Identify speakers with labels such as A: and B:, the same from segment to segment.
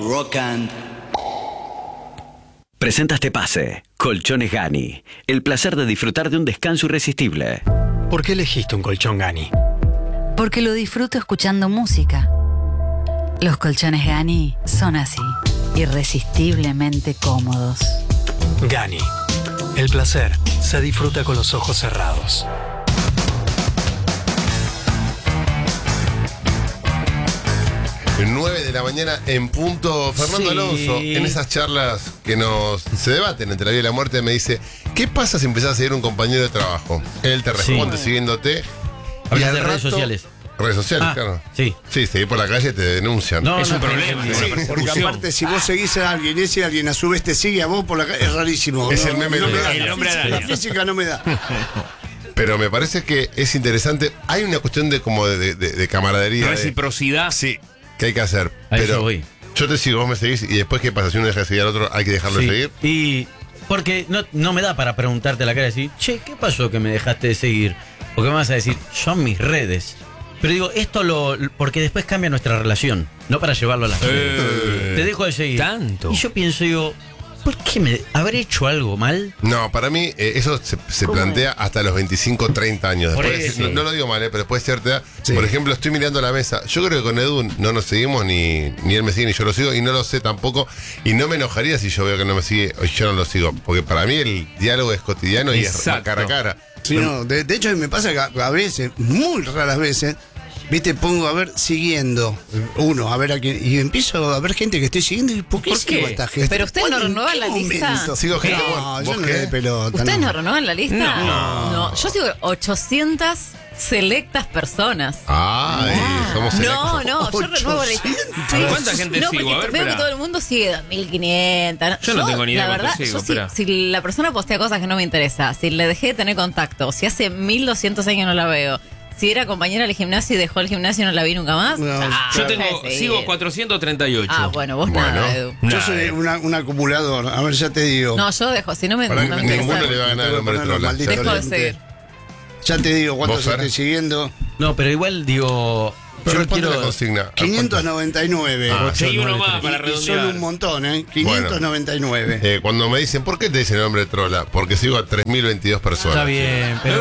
A: rock and...
B: Presenta este pase. Colchones Gani. El placer de disfrutar de un descanso irresistible.
C: ¿Por qué elegiste un colchón Gani?
D: Porque lo disfruto escuchando música. Los colchones Gani son así, irresistiblemente cómodos.
C: Gani. El placer se disfruta con los ojos cerrados.
E: El 9 de la mañana en punto. Fernando Alonso, en esas charlas que se debaten entre la vida y la muerte, me dice: ¿qué pasa si empezás a seguir un compañero de trabajo? Él te responde siguiéndote.
F: Hablas de redes sociales.
E: Redes sociales, claro.
F: Sí.
E: Sí, seguir por la calle te denuncian.
F: No,
G: es un problema.
H: Porque aparte, si vos seguís a alguien y ese alguien a su vez te sigue a vos por la calle, es rarísimo.
E: Es el meme de
G: el hombre araña.
H: La física no me da.
E: Pero me parece que es interesante. Hay una cuestión de camaradería.
G: Reciprocidad.
E: Sí, que hay que hacer.
F: A eso
E: Pero
F: voy.
E: yo te sigo, vos me seguís, y después, ¿qué pasa? Si uno deja de seguir al otro, hay que dejarlo de seguir.
F: Y porque no me da para preguntarte a la cara y decir, che, ¿qué pasó que me dejaste de seguir? Porque me vas a decir, son mis redes. Pero digo, porque después cambia nuestra relación, no para llevarlo a la redes. Te dejo de seguir.
G: Tanto.
F: Y yo pienso, digo, ¿por qué habré hecho algo mal?
E: No, para mí eso se plantea hasta los 25, 30 años.
F: Por
E: Después,
F: eso.
E: no lo digo mal, pero después de cierta edad. Sí. Por ejemplo, estoy mirando la mesa. Yo creo que con Edu no nos seguimos, ni él me sigue, ni yo lo sigo, y no lo sé tampoco. Y no me enojaría si yo veo que no me sigue o yo no lo sigo. Porque para mí el diálogo es cotidiano.
G: Exacto.
E: Y es cara a cara.
H: Sí, no, de hecho me pasa que a veces, muy raras veces, viste, pongo a ver siguiendo uno, a ver a quién, y empiezo a ver gente que estoy siguiendo y ¿por qué sigo a esta gente?
D: Pero ustedes no renuevan
H: ¿En
D: la
H: qué
D: lista.
H: momento?
E: Sigo gente.
H: No, yo
E: ¿Vos
H: no
E: qué?
H: le doy pelota.
D: ¿Ustedes no
H: no.
D: renuevan la lista? No. Yo sigo 800 selectas personas.
E: Ay, somos
D: No,
E: selectos.
D: yo renuevo la lista.
G: ¿Cuánta gente
D: no,
G: sigo?
D: porque
G: A ver,
D: veo que
G: espera.
D: todo el mundo sigue 2.500.
G: Yo no tengo ni idea
D: La
G: cuánto
D: verdad,
G: sigo,
D: yo
G: espera.
D: si la persona postea cosas que no me interesa, si le dejé de tener contacto, si hace 1.200 años no la veo, si era compañera del gimnasio y dejó el gimnasio y no la vi nunca más.
H: No,
G: Yo
D: deja de
G: sigo
D: seguir.
G: 438.
D: Ah, bueno, vos nada, Edu.
H: Yo soy un acumulador, a ver, ya te digo.
D: No, yo dejo, si no me,
E: Para
D: no me
E: ninguno
D: interesa.
E: le va a ganar el hombre
H: Poner los
E: trola.
H: malditos
D: Dejo de
H: lentes.
D: seguir.
H: Ya te digo cuántos
E: ¿Vos, Fer?
H: estoy siguiendo.
F: No, pero igual digo,
E: Pero
F: yo
E: responde
F: quiero...
E: la consigna.
H: 599.
E: Ah,
G: Sí, uno más para
H: Y son
G: redondear.
H: un montón, 599.
E: Cuando me dicen, ¿por qué te dicen el hombre trola? Porque sigo a 3.022 personas.
F: Está bien, pero...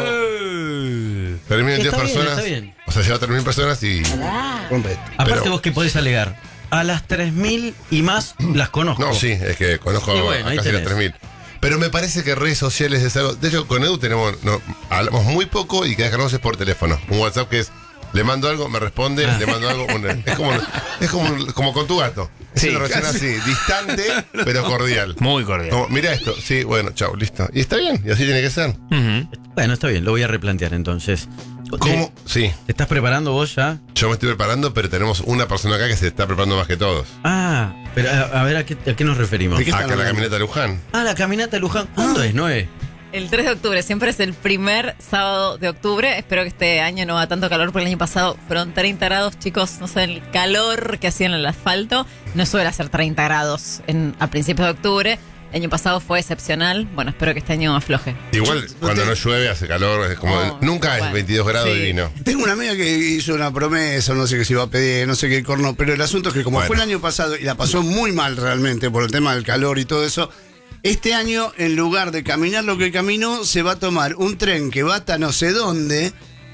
E: 3.022
F: Está bien,
E: personas.
F: está bien.
E: O sea, lleva a 3.000 personas y.
F: Aparte
E: Pero-
F: vos que podés alegar, a las 3.000 y más las conozco.
E: No, sí, es que conozco
F: Y bueno,
E: a
F: ahí
E: casi las
F: tenés.
E: 3.000. Pero me parece que redes sociales es algo. De hecho, con Edu hablamos muy poco y que dejarnos es por teléfono. Un WhatsApp que es. Le mando algo, me responde, le mando algo. Es como con tu gato. Es
G: Sí,
E: una relación así, distante, pero cordial.
G: Muy cordial.
E: Como, mira esto, sí, bueno, chao, listo. Y está bien, y así tiene que ser.
G: Ujú.
F: Bueno, está bien, lo voy a replantear entonces.
E: ¿Cómo? Sí,
F: ¿Te estás preparando vos ya?
E: yo me estoy preparando, pero tenemos una persona acá que se está preparando más que todos.
F: Ah, pero a ver, ¿a qué nos referimos?
H: ¿De qué
E: Acá
H: están
E: la
H: hablando?
E: caminata de Luján.
F: Ah, la caminata de Luján. ¿Cuándo es, Noé?
D: El 3 de octubre, siempre es el primer sábado de octubre. Espero que este año no haga tanto calor, porque el año pasado fueron 30 grados, chicos. No sé, el calor que hacían en el asfalto. No suele hacer 30 grados a principios de octubre. El año pasado fue excepcional. Bueno, espero que este año afloje.
E: Igual, cuando no llueve, hace calor, es como.
D: No,
E: Nunca es
D: bueno,
E: 22 grados
D: sí.
E: divino.
H: Tengo una amiga que hizo una promesa, no sé qué se iba a pedir, no sé qué corno, pero el asunto es que como
E: Bueno.
H: fue el año pasado y la pasó muy mal realmente por el tema del calor y todo eso, este año en lugar de caminar lo que caminó, se va a tomar un tren que va hasta no sé dónde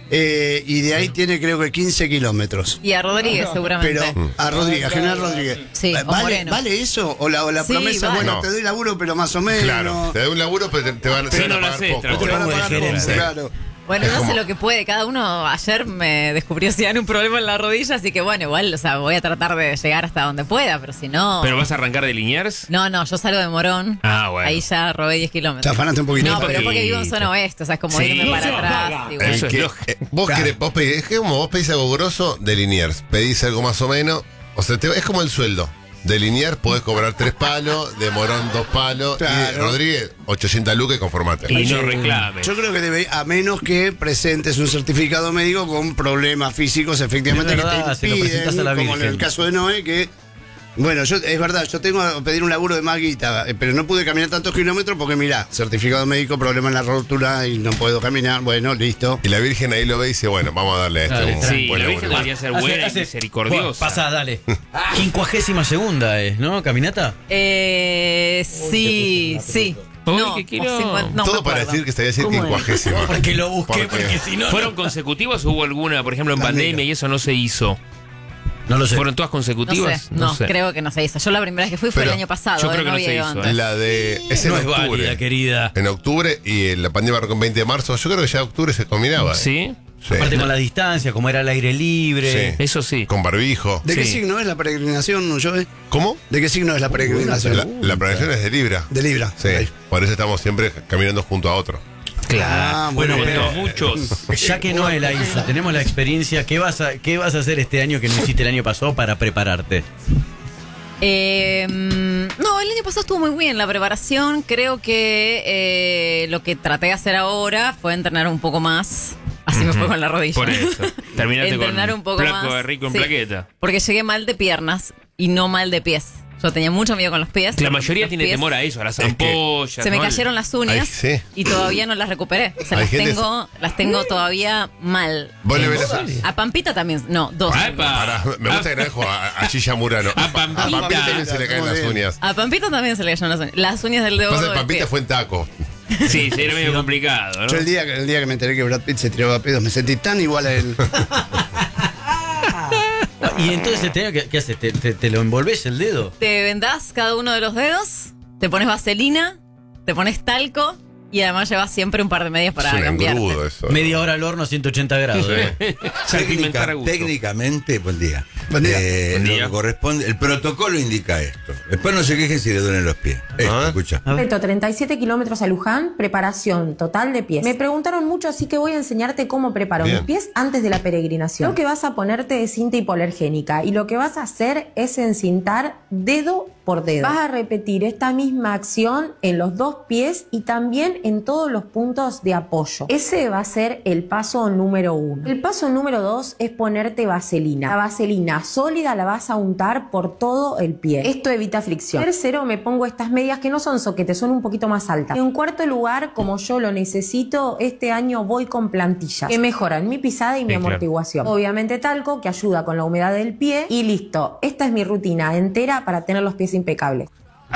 H: y de ahí tiene creo que 15 kilómetros.
D: Y a Rodríguez, seguramente.
H: Pero a Rodríguez, a General Rodríguez.
D: Sí, o
H: ¿Vale,
D: Moreno.
H: ¿Vale eso? ¿O la
D: Sí,
H: promesa,
D: vale.
H: bueno,
E: No.
H: te doy laburo, pero más o menos?
E: Claro, te da un laburo, pero te van,
G: Pero
E: se van
G: no
E: a
G: lo
E: pagar
G: haces,
E: poco.
G: trabajo
H: Te van a
F: Como de
H: pagar poco,
F: gerente.
H: claro.
D: Bueno,
E: Es
D: no sé
E: como-
D: lo que puede. Cada uno ayer me descubrió si dan un problema en la rodilla, así que bueno, igual, o sea, voy a tratar de llegar hasta donde pueda, pero si no...
G: ¿Pero vas a arrancar de Liniers?
D: No, yo salgo de Morón.
G: Ah, bueno.
D: Ahí ya robé 10 kilómetros.
H: Te afanaste un poquito.
D: No, pero
G: poquito.
D: porque vivo en zona oeste, o sea, es como
G: Sí,
D: irme para
G: no,
D: atrás. y bueno.
G: Eso es
E: Que,
G: lógico.
E: vos
H: Claro.
E: querés, es que como vos pedís algo grosso de Liniers, pedís algo más o menos, o sea, es como el sueldo. De Liniers podés cobrar 3 palos, de Morón 2 palos, y de
H: Claro.
E: Rodríguez 800 lucas y conformate.
G: Y no reclames.
H: Yo creo que debe, a menos que presentes un certificado médico con problemas físicos, efectivamente,
F: Es verdad,
H: que
F: se
H: te
F: lo
H: impiden,
F: presentas a la
H: como en
F: Virgen.
H: el caso de Noé, que Bueno, es verdad, yo tengo que pedir un laburo de más guita, pero no pude caminar tantos kilómetros porque mirá, certificado médico, problema en la rótula y no puedo caminar. Bueno, listo.
E: Y la Virgen ahí lo ve y dice, bueno, vamos a darle a este
F: Dale,
E: un
G: Sí,
E: buen
G: la
E: laburo.
G: Virgen debería ser buena y misericordiosa.
F: Pasá, dale. 52ª es, ¿no? ¿Caminata?
D: Sí.
G: Uy,
D: No,
G: qué quiero.
D: o 50, no
E: Todo
D: me
E: para
D: acuerdo.
E: decir que estaría decir
D: ¿Cómo es?
E: 50ª.
F: Porque lo busqué,
E: Porque-
F: porque si no.
G: ¿Fueron consecutivas o hubo alguna, por ejemplo, en
H: También.
G: pandemia y eso no se hizo?
F: No lo sé.
G: ¿Fueron todas
D: No
G: consecutivas?
D: sé, no, creo que no se hizo. Yo la primera vez que fui fue
E: Pero
D: el año pasado.
G: yo creo que
D: no
G: no
D: había
G: se
D: ido
G: hizo,
D: antes.
E: La de. Es en
F: No es
E: octubre.
F: válida, querida.
E: En octubre y la pandemia arrancó el 20 de marzo. Yo creo que ya octubre se combinaba.
G: ¿Sí?
E: Sí.
F: Aparte con la distancia, como era al aire libre.
E: Sí.
G: Eso sí.
E: Con barbijo.
H: ¿De qué
G: Sí.
H: signo es la peregrinación, Joey?
E: ¿Cómo?
H: ¿De qué signo es la peregrinación?
E: La prevención es de Libra.
H: De Libra.
E: Sí.
H: Ahí.
E: Por eso estamos siempre caminando junto a otro.
H: Ah,
F: Bueno,
H: muy bien.
F: pero
G: muchos.
F: ya que no la hizo, tenemos la experiencia. ¿Qué vas a hacer este año que no hiciste el año pasado para prepararte?
D: No, el año pasado estuvo muy bien la preparación. Creo que lo que traté de hacer ahora fue entrenar un poco más. Así me fue con la rodilla.
G: Por eso. Terminaste con
D: Entrenar un poco
G: flaco
D: más.
G: de rico en
D: Sí,
G: plaqueta.
D: Porque llegué mal de piernas y no mal de pies. Yo tenía mucho miedo con los pies.
G: La mayoría
D: Los
G: tiene
D: pies
G: temor a eso, a las
E: Es que
G: ampollas.
D: Se me
G: ¿no?
D: cayeron las uñas
E: Ay, sí.
D: y todavía no las recuperé. O sea,
E: Hay
D: las tengo todavía mal.
E: Vos le ves
D: A Pampita también, no, dos.
G: ¡Epa!
E: Pará, me gusta que no dejo a Chilla Murano.
G: A Pampita.
E: también se le caen las uñas.
D: A Pampita también se le cayeron las uñas. Las uñas del dedo
E: Pasa
D: gordo
E: que
D: del
E: Pampita
D: pie.
E: fue en taco.
G: Sí, sí, era medio complicado, ¿no?
H: Yo el día que me enteré que Brad Pitt se tiraba pedos, me sentí tan igual a él.
F: Y entonces ¿qué haces? ¿Te lo envolves el dedo?
D: Te vendás cada uno de los dedos, te pones vaselina, te pones talco y además llevas siempre un par de medias para
E: Es un
D: cambiarte.
E: engrudo eso.
F: Media hora al horno, 180 grados.
G: Salpimentar a gusto.
A: Técnicamente, buen día.
H: Buen día.
G: Buen día.
A: Lo que corresponde, el protocolo indica esto. Después no se quejen si le duelen los pies.
E: Ah.
A: Escucha.
I: Reto 37 kilómetros a Luján, preparación total de pies. Me preguntaron mucho, así que voy a enseñarte cómo preparo
E: Bien.
I: mis pies antes de la peregrinación. Lo que vas a ponerte es cinta hipoalergénica y lo que vas a hacer es encintar dedo por dedo. Vas a repetir esta misma acción en los dos pies y también en todos los puntos de apoyo. Ese va a ser el paso número 1. El paso número 2 es ponerte vaselina. La vaselina sólida la vas a untar por todo el pie. Esto evita fricción. Tercero, me pongo estas medias que no son soquetes, son un poquito más altas. En cuarto lugar, como yo lo necesito, este año voy con plantillas que mejoran mi pisada y mi
G: claro.
I: amortiguación. Obviamente talco, que ayuda con la humedad del pie. Y listo. Esta es mi rutina entera para tener los pies impecables.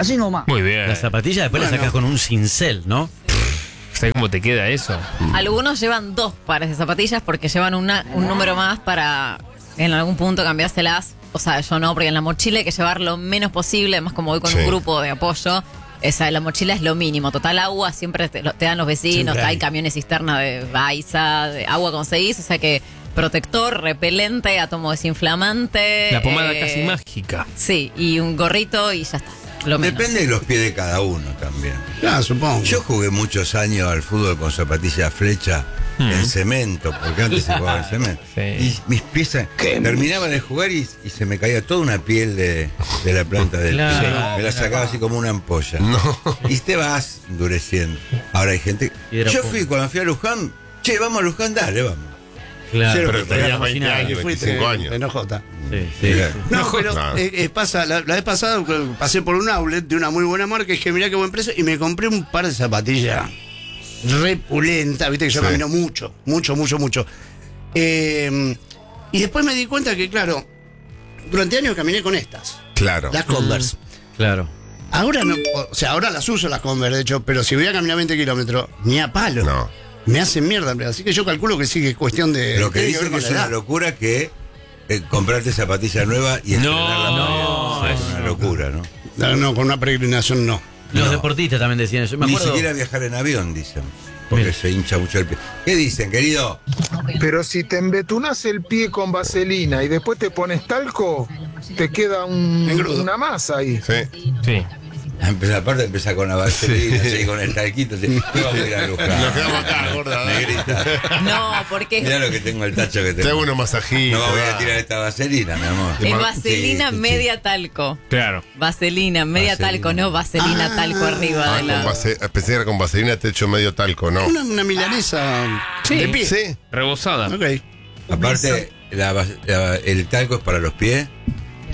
G: Muy bien.
F: Las zapatillas después las sacas con un cincel, ¿no?
G: ¿Sabes cómo te queda eso?
D: Algunos llevan 2 pares de zapatillas porque llevan un número más para en algún punto cambiárselas. O sea, yo no, porque en la mochila hay que llevar lo menos posible. Además, como voy con
E: Sí.
D: un grupo de apoyo, la mochila es lo mínimo. Total, agua siempre te dan los vecinos.
F: Siempre hay.
D: Hay camiones cisterna de Baiza, de agua conseguís. O sea que protector, repelente, átomo desinflamante.
G: La pomada casi mágica.
D: Sí, y un gorrito y ya está. Lo menos.
A: Depende de los pies de cada uno también.
H: Ah, supongo.
A: Yo jugué muchos años al fútbol con zapatillas flecha en cemento, porque antes se jugaba en cemento.
G: Sí.
A: Y mis pies terminaban de jugar y se me caía toda una piel de la planta del
F: Claro.
A: pie. Me la sacaba así como una ampolla. Y te vas endureciendo. Ahora hay gente.
F: Y era
A: Yo
F: poco.
A: cuando fui a Luján, che, vamos a Luján, dale, vamos.
F: Claro.
E: Pero tenías 20
F: cocinado.
E: años, 25 años.
H: Enojota.
F: Sí, sí.
H: No, pero
E: No.
H: pasa, la vez pasada pasé por un outlet de una muy buena marca y dije, mirá qué buen precio, y me compré un par de zapatillas repulentas, viste que yo
E: Sí.
H: camino mucho. Y después me di cuenta que, claro, durante años caminé con estas,
E: Claro.
H: las Converse.
F: Claro.
H: Ahora no, o sea, ahora las uso las Converse, de hecho, pero si voy a caminar 20 kilómetros, ni a palo.
E: No.
H: Me hacen mierda, así que yo calculo que sí que es cuestión de.
A: Lo que
H: tiene
A: dicen
H: ver
A: que
H: con
A: es
H: la
A: una
H: edad.
A: locura que comprarte zapatillas nuevas y estrenarla
G: No,
A: para-
G: eso
A: es una
G: no.
A: locura, ¿no?
H: No, con una peregrinación no.
F: Los
A: No.
F: deportistas también decían eso. Me
A: Ni
F: acuerdo.
A: siquiera viajar en avión, dicen. Porque
F: Mira.
A: se hincha mucho el pie. ¿Qué dicen, querido?
J: Pero si te embetunas el pie con vaselina y después te pones talco, te queda
H: Engrudo.
J: una masa ahí.
E: Sí.
G: Sí.
A: Aparte empieza con la vaselina, sí, con el talquito. Sí. ¿Qué vamos a ir a Luján?
E: Nos quedamos acá, gorda.
A: Negrita.
D: No, porque
A: Mirá lo que tengo, el tacho que
E: Te
A: tengo.
E: hago unos masajitos.
A: No voy a
E: va.
A: tirar esta vaselina, mi amor.
D: es vaselina
A: Sí, sí,
D: media talco.
G: Claro.
D: Vaselina, media
A: Vaselina.
D: talco, no vaselina talco arriba
E: Ah,
D: de la.
E: pensé que era con vaselina te echo medio talco, ¿no?
H: Una milanesa de pie.
E: Sí.
G: Rebosada.
H: Ok.
A: Aparte, el talco es para los pies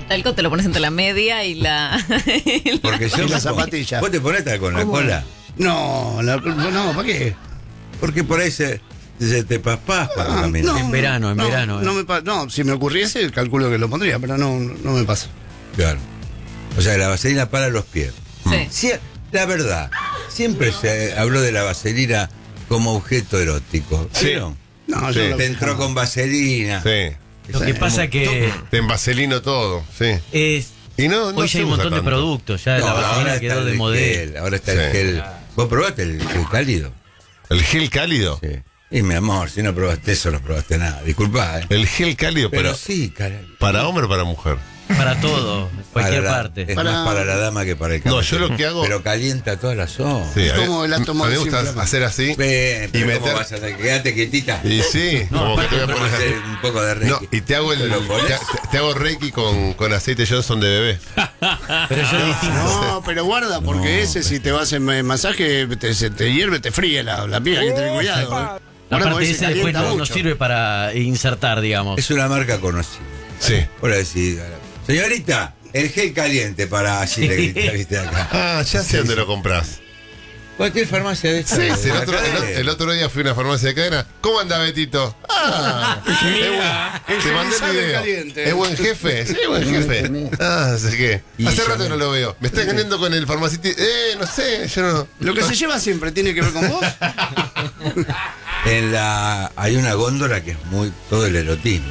D: El talco te lo pones entre la media y la...
A: Porque yo
H: Y la
A: me pongo-
H: zapatilla.
A: ¿Vos te pones talco en la cola?
H: No, no, ¿para qué?
A: Porque por ahí se te paspás cuando caminas.
F: En verano.
H: No, si me ocurriese, calculo que lo pondría, pero no me pasa.
A: Claro. O sea, la vaselina para los pies.
D: Sí.
A: Sí, la verdad, siempre se habló de la vaselina como objeto erótico.
E: Sí.
A: ¿Vieron?
H: No,
E: Sí.
H: yo lo
A: Te entró con vaselina.
E: Sí.
F: Lo que pasa que
E: Te envaselino todo, sí.
F: es...
E: Y no
F: Hoy ya hay un
E: se usa
F: montón de
E: tanto.
F: productos, ya
A: No,
F: la vaselina
A: ahora
F: quedó
A: está
F: de
A: el
F: modelo.
A: gel, ahora está el
E: Sí.
A: gel. ¿Vos probaste el cálido?
E: ¿El gel cálido?
A: Sí. Y mi amor, si no probaste eso, no probaste nada. Disculpá, ¿eh?
E: El gel cálido, pero
A: sí, caray.
E: ¿para hombre o para mujer?
F: Para todo, cualquier
A: Para la-
F: parte.
A: Es más para la dama que para el
E: No,
A: caballero.
E: yo lo que hago-
A: Pero calienta toda la zona.
E: Sí,
H: Es
E: a mí-
H: como el átomo
E: a mí
H: de
E: me gusta
H: simple-
E: hacer así.
A: Ven,
E: Y
A: pero ¿cómo
E: meter-
A: vas a hacer? Quédate quietita.
E: Y sí,
F: No,
E: como que
F: aparte
E: te voy a
A: Vamos
E: poner
A: a hacer
E: así.
A: un poco de reiki.
E: No, y te hago
A: ¿Lo pones?
E: te hago reiki con aceite Johnson de bebé.
F: Pero eso es distinto.
H: No, pero guarda, porque si te vas en masaje, se te hierve, te fríe la piel, hay que tener cuidado. Guarda,
F: Aparte
H: porque se
F: ese después
H: calienta
F: no
H: mucho.
F: sirve para insertar, digamos.
A: Es una marca conocida.
E: Sí.
A: Ahora decir, señorita, el gel caliente para así le gritaste acá.
E: Ah, ya sé dónde lo compras.
A: Cualquier farmacia de esta.
E: Sí, sí,
A: de
E: el otro,
A: acá
E: el-
A: de-
E: el otro día fui a una farmacia de cadena. ¿Cómo anda Betito? Ah, te mandé el
H: sabe
E: video.
H: caliente.
E: ¿Es buen jefe? Sí, buen jefe. Ah, así que.
A: Y
E: Hace
A: yo
E: rato
A: me-
E: no lo veo. Me está engañando con el farmacéutico. No sé, yo no.
H: Lo que se lleva siempre tiene que ver con vos.
A: Hay una góndola que es muy todo el erotismo.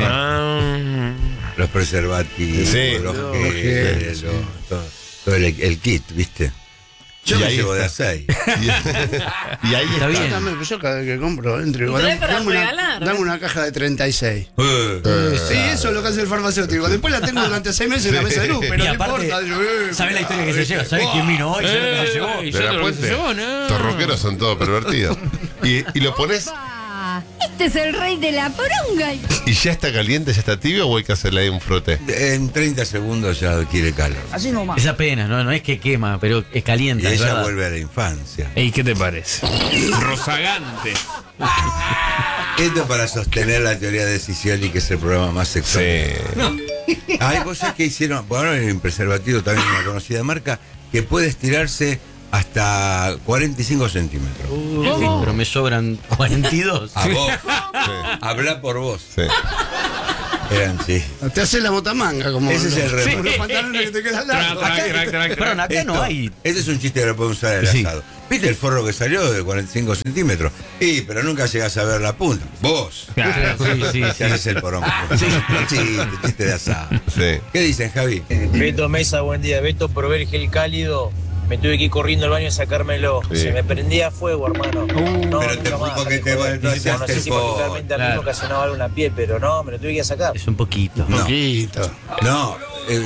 A: Los preservativos,
E: Sí.
A: los
E: Los
A: geles, todo el kit, ¿viste? Yo
E: Y
A: me
E: ahí
A: llevo de
E: está.
A: aceite.
E: Y ahí
F: Está
E: está.
F: bien.
H: Yo cada vez que compro, entro y
D: ¿Y
H: digo,
D: trae para
H: dame
D: regalar?
H: dame una caja de 36.
A: Eh,
H: Sí, eso es lo que hace el farmacéutico. Después la tengo durante 6 meses en la mesa de luz, pero
F: Y
H: no
F: aparte,
H: importa. Digo,
F: ¿sabes la historia que se lleva? ¿Sabes quién vino hoy? ¿Sabes lo que se llevó?
E: De la puente. Estos rockeros son todos pervertidos. Y lo pones
K: Este es el rey de la poronga.
E: y ya está caliente, ya está tibio o hay que hacerle ahí un frote.
A: En 30 segundos ya adquiere calor.
F: Es apenas, no es que quema, pero es
A: Y
F: caliente. es
A: ella
F: verdad.
A: vuelve a la infancia.
G: ¿Y qué te parece? Rozagante.
A: Esto para sostener la teoría de decisión y que es el programa más sexual. Ay, vos sabés que hicieron, bueno, hay un preservativo también de una conocida marca que puede estirarse hasta 45 centímetros.
F: Pero me sobran 42.
A: A vos. Habla por vos.
E: Sí.
A: Eran, sí.
H: Te hace la botamanga como
A: Ese es el
H: como
A: remate.
H: los pantalones que te quedan largos.
F: Perdón, acá no
A: Esto-
F: hay.
A: Ese es un chiste que lo podemos usar en el
F: Sí.
A: asado. ¿Viste el forro que salió de 45 centímetros? Sí, pero nunca llegás a ver la punta. Vos.
F: Sí.
A: Ya haces el porón. Chiste de asado.
E: Sí.
A: ¿Qué dicen, Javi?
L: Beto Mesa, buen día. Beto, probé el gel cálido. Me tuve que ir corriendo al baño a sacármelo.
E: Sí.
L: Se me prendía fuego, hermano. No,
A: pero te
L: nunca más.
A: porque te
L: No
A: vaciaste
L: sé
A: el
L: si
A: polvo.
L: particularmente a mí me
F: Claro.
L: ocasionaba algo en la piel, pero no, me lo tuve que sacar.
F: Es un poquito.
A: No.
H: Poquito.
A: No,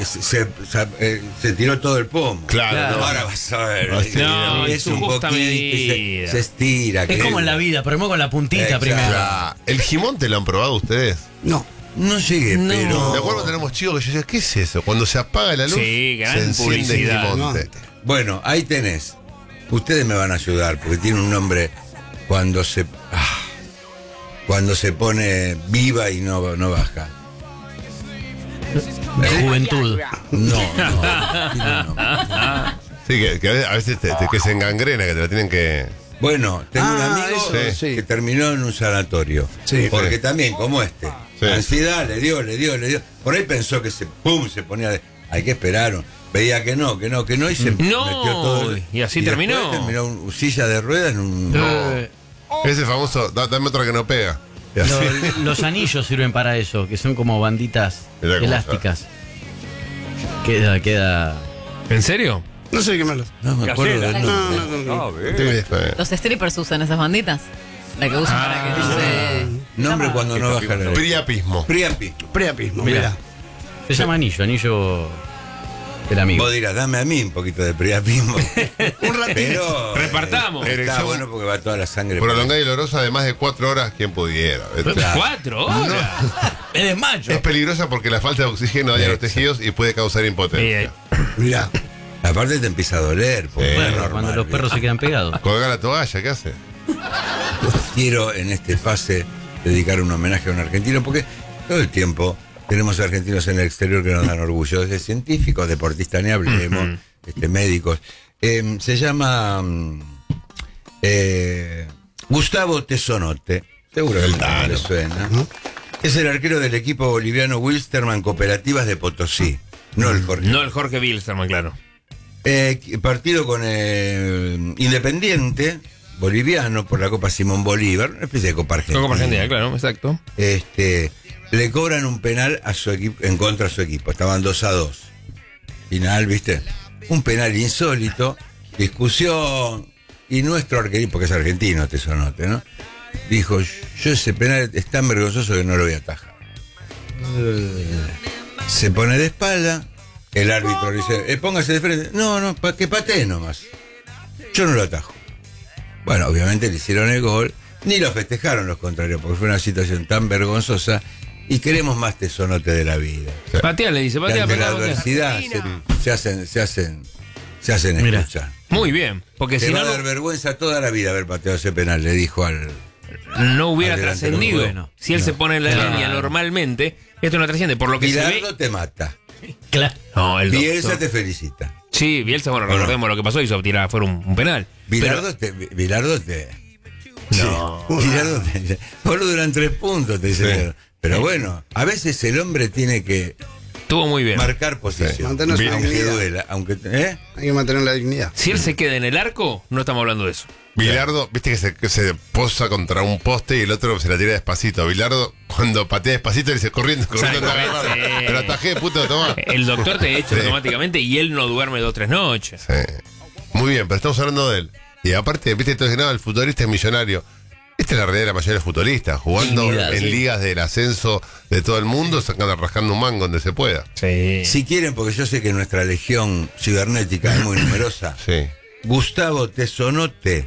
A: se tiró todo el pomo.
E: Claro.
A: No, ahora vas a ver.
G: No, en
A: es
G: su
A: un
G: justa
A: poquito y
G: medida.
A: se estira.
F: Es como en la vida, pero con la puntita
A: Exacto.
F: primero.
E: Ah, ¿el Gimonte lo han probado ustedes?
H: No.
A: No llegué,
F: No.
A: pero.
E: Me acuerdo que tenemos chicos que yo decía, ¿qué es eso? Cuando se apaga la luz,
G: Sí, gran
E: se enciende el
G: publicidad.
E: Gimonte.
A: Bueno, ahí tenés. Ustedes me van a ayudar porque tiene un nombre cuando se. Cuando se pone viva y no baja.
F: Juventud.
A: No, tiene un nombre.
E: Sí, que a veces que se engangrena, que te la tienen que.
A: Bueno, tengo un
H: Ah,
A: amigo
H: eso, sí.
A: que terminó en un sanatorio.
H: Sí.
A: Porque
E: Sí.
A: también, como este,
E: Sí.
A: la ansiedad le dio. Por ahí pensó que se ponía de. Hay que esperar. Veía que no, y se
G: No,
A: metió todo.
G: y así
A: después
G: terminó.
A: terminó en silla de ruedas en un.
E: Ese famoso, dame otra que no pega. Y así.
F: Los anillos sirven para eso, que son como banditas
E: Mirá cómo
F: elásticas. Queda.
G: ¿En serio?
H: No sé de qué me hablas.
A: No me acuerdo del nombre.
H: No.
E: Tengo idea.
D: Los strippers usan esas banditas. La que usan para que no se...
A: Nombre cuando no baja la luz.
E: Priapismo.
A: Priapismo.
H: Preapismo,
F: Mirá.
H: mira.
F: Se llama anillo del amigo.
A: Vos dirás, dame a mí un poquito de priapismo.
H: Un ratito.
A: Pero.
G: Repartamos.
A: Está
E: Erección
A: bueno porque va toda la sangre.
E: Prolongada y dolorosa de más de 4 horas, quien pudiera.
A: Claro.
G: 4 horas.
F: Es desmayo.
E: Es peligrosa porque la falta de oxígeno daña los
A: Exacto.
E: tejidos y puede causar impotencia.
H: Mira.
A: Aparte te empieza a doler. Porque
E: Sí.
A: no es
F: Perro,
A: normal,
F: cuando los
A: ¿viste?
F: perros se quedan pegados.
E: Colgar la toalla, ¿qué hace?
A: Quiero en este pase dedicar un homenaje a un argentino porque todo el tiempo Tenemos argentinos en el exterior que nos dan orgullo, desde científicos, deportistas, ni hablemos, médicos. Se llama Gustavo Tesonote, seguro que no le suena. Es el arquero del equipo boliviano Wilstermann Cooperativas de Potosí, no el Jorge.
G: No el Jorge Wilstermann, claro.
A: Partido con Independiente boliviano por la Copa Simón Bolívar, una especie de Copa Argentina.
G: Copa Argentina, claro, exacto.
A: Le cobran un penal a su equipo, en contra de su equipo. Estaban 2-2. Final, ¿viste? Un penal insólito, discusión, y nuestro arquero, porque es argentino, Tesonote, ¿no? Dijo, yo ese penal es tan vergonzoso que no lo voy a atajar. Se pone de espalda, el árbitro le dice, póngase de frente. No, que patee nomás. Yo no lo atajo. Bueno, obviamente le hicieron el gol, ni lo festejaron los contrarios, porque fue una situación tan vergonzosa. Y queremos más Tesonote de la vida.
G: Patea, le dice, patea,
A: ante la adversidad se hacen escuchar.
G: Muy bien, porque
A: te
G: si
A: va
G: no
A: a dar vergüenza toda la vida haber pateado ese penal, le dijo
G: no hubiera
A: al delantero.
G: trascendido.
A: Bueno,
G: si él se pone en la línea normalmente, esto no trasciende. Por lo que
A: Bilardo
G: se ve,
A: te mata.
F: Claro.
G: No, el
A: Bielsa
G: doctor
A: te felicita.
G: Sí, Bielsa, bueno, recordemos lo que pasó, hizo tirar fuera un penal.
A: Bilardo te boludo, duran 3 puntos, te dice.
E: Sí.
A: Pero bueno, a veces el hombre tiene que
G: estuvo muy bien
A: marcar posición.
H: Mantener su
A: Aunque
H: dignidad.
A: duela,
H: Hay que mantener la dignidad.
G: Si él se queda en el arco, no estamos hablando de eso.
E: Bilardo, viste que se posa contra un poste y el otro se la tira despacito. Bilardo, cuando patea despacito, le dice corriendo.
G: Exactamente.
E: Pero atajé, puto, toma.
G: El doctor te echa
E: Sí.
G: automáticamente y él no duerme 2 o 3 noches.
E: Sí. Muy bien, pero estamos hablando de él. Y aparte, viste, entonces, no, el futbolista es millonario. Esta es la realidad de la mayoría de los futbolistas, jugando
F: Dignidad,
E: en
F: sí.
E: ligas del ascenso de todo el mundo, rascando un mango donde se pueda.
G: Sí.
A: Si quieren, porque yo sé que nuestra legión cibernética es muy numerosa.
E: Sí.
A: Gustavo Tesonote.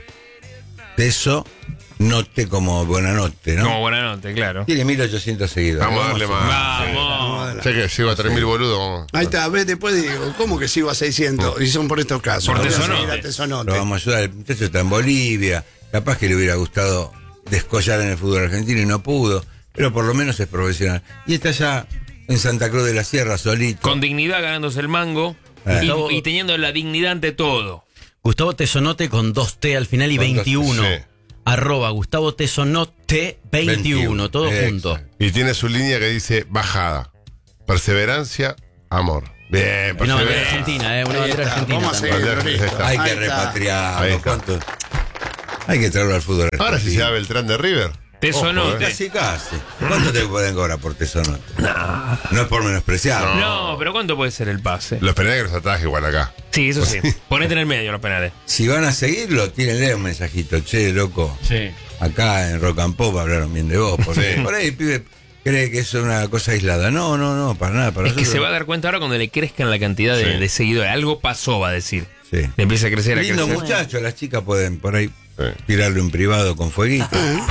A: Tesonote como Buenanote, ¿no?
G: Como buena nota, claro.
A: Tiene 1800 seguidores.
E: Vamos a darle más.
G: Vamos.
E: Sé que llego a 3000 boludos. vamos.
H: Ahí está, ves, después digo, ¿cómo que sigo a 600? Y son por estos casos.
G: Por
H: Voy a
G: Tesonote.
H: seguir a Tesonote.
A: Lo vamos a ayudar. El muchacho está en Bolivia. Capaz que le hubiera gustado descollar en el fútbol argentino y no pudo. Pero por lo menos es profesional. Y está allá en Santa Cruz de la Sierra, solito.
G: Con dignidad ganándose el mango y teniendo la dignidad ante todo.
F: Gustavo Tesonote con 2T al final y
A: Con
F: 21.
E: 2T, sí.
F: @ Gustavo Tesonote 21, todo
A: Exacto.
F: junto.
E: Y tiene su línea que dice bajada, perseverancia, amor. Bien,
F: Una bandera
E: perseverancia.
F: argentina, una bandera argentina.
H: Vamos a
F: también.
H: seguir,
E: Ahí
H: listo.
E: está.
A: Hay
H: Ahí
A: que
H: está.
E: Ahí
A: repatriarlo.
E: está.
A: ¿Cuánto? Hay que traerlo al fútbol argentino.
E: Ahora sí se da Beltrán de River.
G: Tesonote.
A: Casi. ¿Cuánto te pueden cobrar por Tesonote? No es por menospreciar.
G: No, pero ¿cuánto puede ser el pase?
E: Los penales que los ataje igual acá.
G: Sí, eso sí. Ponete en el medio los penales.
A: Si van a seguirlo, tírenle un mensajito. Che, loco.
F: Sí.
A: Acá en Rock and Pop hablaron bien de vos. Porque por ahí el pibe cree que es una cosa aislada. No, para nada. Para
G: Es que
A: nosotros.
G: se va a dar cuenta ahora cuando le crezcan la cantidad de seguidores. Algo pasó, va a decir.
A: Sí.
G: Le empieza a crecer,
A: Lindo
G: a crecer.
A: muchacho, las chicas pueden por ahí
E: Sí.
A: tirarlo en privado con fueguito.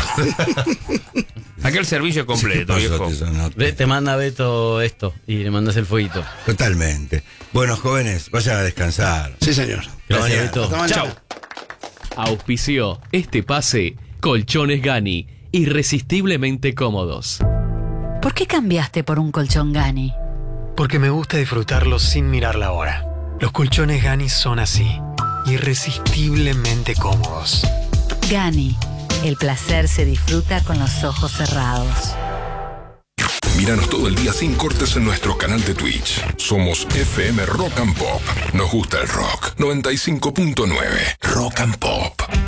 G: Acá el servicio es completo,
A: ¿Qué pasó,
G: viejo.
A: Tesonote?
F: Te manda Beto esto y le mandas el fueguito.
A: Totalmente. Bueno, jóvenes, vayan a descansar.
H: Sí, señor.
F: Gracias,
A: mañana.
F: Beto.
H: Hasta mañana.
G: Chau.
M: Auspició este pase Colchones Gani, irresistiblemente cómodos.
K: ¿Por qué cambiaste por un colchón Gani?
C: Porque me gusta disfrutarlo sin mirar la hora. Los colchones Gani son así, irresistiblemente cómodos.
K: Gani, el placer se disfruta con los ojos cerrados.
N: Míranos todo el día sin cortes en nuestro canal de Twitch. Somos FM Rock and Pop. Nos gusta el rock. 95.9 Rock and Pop.